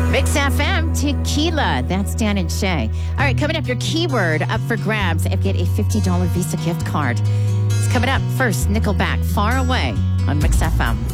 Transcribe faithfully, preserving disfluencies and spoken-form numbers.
Mix F M, tequila. That's Dan and Shay. All right, coming up, your keyword up for grabs and get a fifty dollars Visa gift card. It's coming up first, Nickelback, Far Away on Mix F M.